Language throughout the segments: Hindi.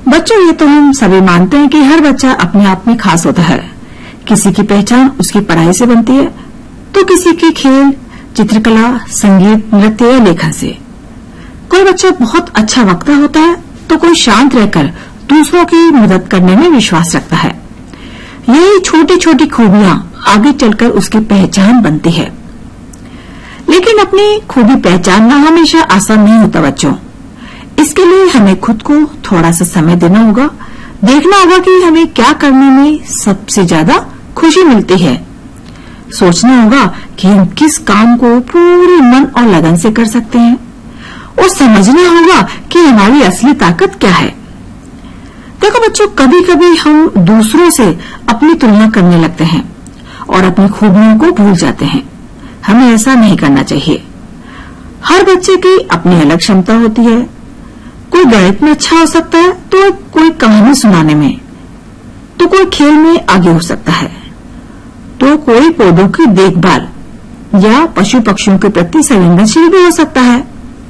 बच्चों, ये तो हम सभी मानते हैं कि हर बच्चा अपने आप में खास होता है। किसी की पहचान उसकी पढ़ाई से बनती है, तो किसी की खेल, चित्रकला, संगीत, नृत्य या लेखन से। कोई बच्चा बहुत अच्छा वक्ता होता है, तो कोई शांत रहकर दूसरों की मदद करने में विश्वास रखता है। यही छोटी छोटी खूबियां आगे चलकर उसकी पहचान बनती है। लेकिन अपनी खूबी पहचानना हमेशा आसान नहीं होता बच्चों। इसके लिए हमें खुद को थोड़ा सा समय देना होगा, देखना होगा कि हमें क्या करने में सबसे ज्यादा खुशी मिलती है। सोचना होगा कि हम किस काम को पूरे मन और लगन से कर सकते हैं, और समझना होगा कि हमारी असली ताकत क्या है। देखो बच्चों, कभी कभी हम दूसरों से अपनी तुलना करने लगते हैं और अपनी खूबियों को भूल जाते हैं। हमें ऐसा नहीं करना चाहिए। हर बच्चे की अपनी अलग क्षमता होती है। कोई गणित में अच्छा हो सकता है, तो कोई कहानी सुनाने में, तो कोई खेल में आगे हो सकता है, तो कोई पौधों की देखभाल या पशु पक्षियों के प्रति संवेदनशील भी हो सकता है।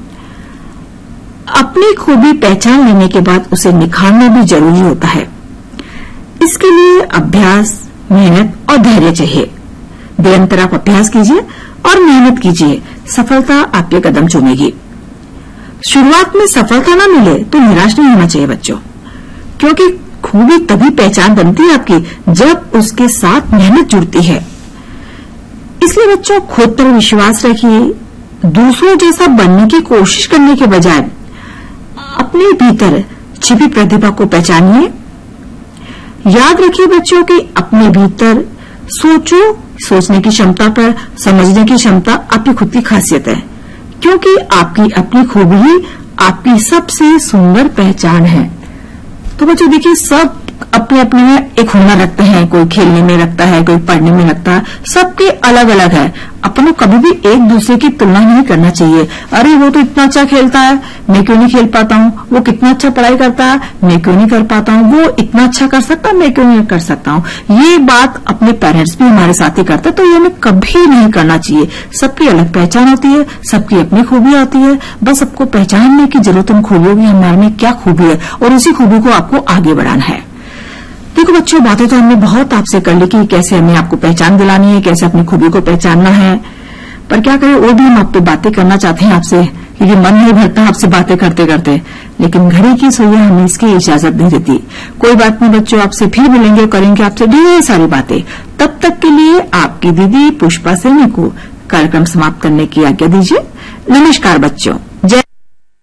अपनी खूबी पहचान लेने के बाद उसे निखारना भी जरूरी होता है। इसके लिए अभ्यास, मेहनत और धैर्य चाहिए। निरंतर आप अभ्यास कीजिए और मेहनत कीजिए, सफलता आपके कदम चूमेगी। शुरुआत में सफलता न मिले तो निराश नहीं होना चाहिए बच्चों, क्योंकि खूबी तभी पहचान बनती है आपकी जब उसके साथ मेहनत जुड़ती है। इसलिए बच्चों, खुद पर विश्वास रखिए। दूसरों जैसा बनने की कोशिश करने के बजाय अपने भीतर छिपी प्रतिभा को पहचानिए। याद रखिए बच्चों कि अपने भीतर सोचने की क्षमता पर समझने की क्षमता आपकी खुद की खासियत है, क्योंकि आपकी अपनी खूबी ही आपकी सबसे सुंदर पहचान है। तो बच्चों देखिए, सब अपने अपने में एक हुनर रखते हैं। कोई खेलने में रखता है, कोई पढ़ने में रखता है, सबके अलग अलग है। अपन को कभी भी एक दूसरे की तुलना नहीं करना चाहिए। अरे वो तो इतना अच्छा खेलता है, मैं क्यों नहीं खेल पाता हूँ। वो कितना अच्छा पढ़ाई करता है, मैं क्यों नहीं कर पाता हूँ। वो इतना अच्छा कर सकता है, मैं क्यों नहीं कर सकता हूँ। ये बात अपने पेरेंट्स भी हमारे साथ ही करते, तो ये हमें कभी नहीं करना चाहिए। सबकी अलग पहचान होती है, सबकी अपनी खूबी होती है। बस सबको पहचानने की जरूरत उन खूबियों की, हमारे में क्या खूबी है, और उसी खूबी को आपको आगे बढ़ाना है। देखो बच्चों, बातें तो हमने बहुत आपसे कर ली कि कैसे हमें आपको पहचान दिलानी है, कैसे अपनी खूबी को पहचानना है। पर क्या करें, और भी हम आप पे बातें करना चाहते हैं आपसे, क्योंकि मन नहीं भरता आपसे बातें करते करते, लेकिन घड़ी की सुइयां हमें इसकी इजाजत नहीं देती। कोई बात नहीं बच्चों, आपसे फिर मिलेंगे, करेंगे आपसे ढेर सारी बातें। तब तक के लिए आपकी दीदी पुष्पा सैनी को कार्यक्रम समाप्त करने की आज्ञा दीजिए। नमस्कार बच्चों।